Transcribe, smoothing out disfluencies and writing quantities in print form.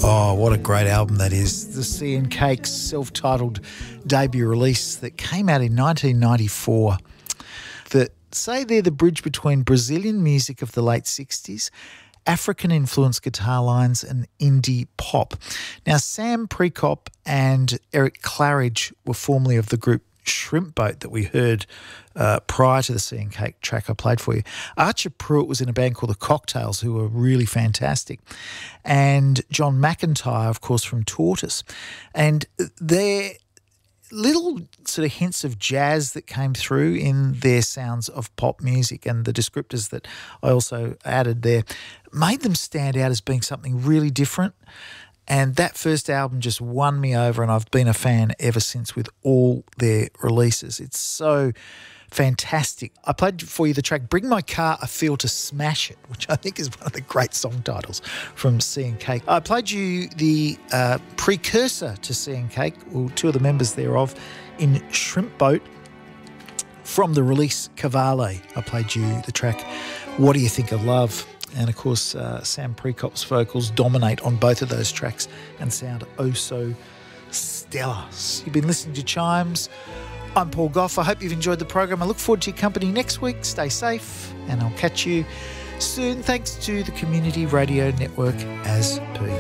Oh, what a great album that is. The Sea and Cake's self-titled debut release that came out in 1994. Say they're the bridge between Brazilian music of the late 60s, African-influenced guitar lines and indie pop. Now, Sam Prekop and Eric Claridge were formerly of the group Shrimp Boat that we heard prior to the Sea and Cake track I played for you. Archer Pruitt was in a band called the Cocktails, who were really fantastic. And John McIntyre, of course, from Tortoise. And their little sort of hints of jazz that came through in their sounds of pop music and the descriptors that I also added there made them stand out as being something really different. And that first album just won me over, and I've been a fan ever since with all their releases. It's so fantastic. I played for you the track Bring My Car, I Feel to Smash It, which I think is one of the great song titles from Sea and Cake. I played you the precursor to Sea and Cake, or two of the members thereof, in Shrimp Boat from the release Cavale. I played you the track What Do You Think of Love? And, of course, Sam Prekop's vocals dominate on both of those tracks and sound oh so stellar. You've been listening to Chimes. I'm Paul Gough. I hope you've enjoyed the program. I look forward to your company next week. Stay safe, and I'll catch you soon. Thanks to the Community Radio Network as per